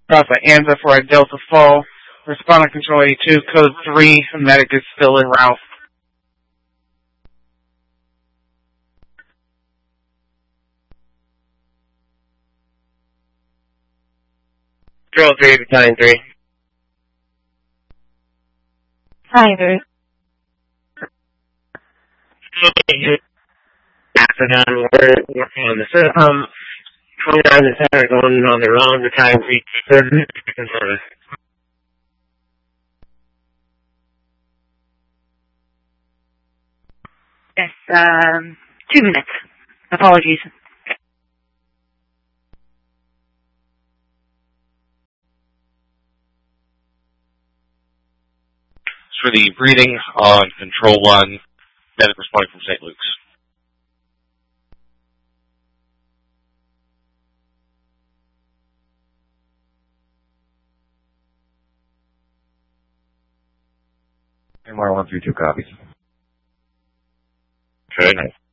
Alpha Anza for a Delta Fall. Responding Control 82, Code 3, medic is still en route. Control 3, Battalion 3. Hi, Afternoon, we're working on the system. 29 and 10 are going on their own. Battalion 3, 230. Yes, 2 minutes. Apologies. For the reading on Control 1, medic responding from St. Luke's. MR 132 copies. Okay.